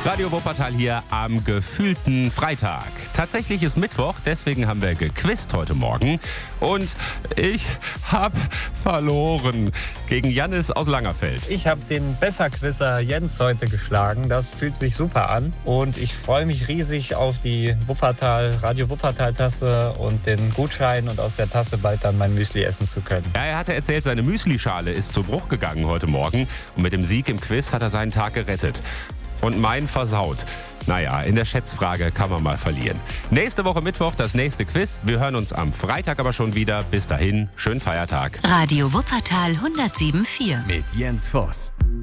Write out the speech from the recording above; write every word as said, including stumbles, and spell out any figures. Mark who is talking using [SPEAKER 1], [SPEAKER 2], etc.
[SPEAKER 1] Radio Wuppertal hier am gefühlten Freitag. Tatsächlich ist Mittwoch, deswegen haben wir gequizt heute Morgen. Und ich habe verloren gegen Jannis aus Langerfeld.
[SPEAKER 2] Ich habe den Besserquisser Jens heute geschlagen. Das fühlt sich super an. Und ich freue mich riesig auf die Wuppertal, Radio Wuppertal-Tasse und den Gutschein und aus der Tasse bald dann mein Müsli essen zu können.
[SPEAKER 1] Ja, er hatte erzählt, seine Müslischale ist zu Bruch gegangen heute Morgen. Und mit dem Sieg im Quiz hat er seinen Tag gerettet. Und mein versaut. Naja, in der Schätzfrage kann man mal verlieren. Nächste Woche Mittwoch das nächste Quiz. Wir hören uns am Freitag aber schon wieder. Bis dahin, schönen Feiertag.
[SPEAKER 3] Radio Wuppertal hundertsieben Komma vier
[SPEAKER 4] mit Jens Voss.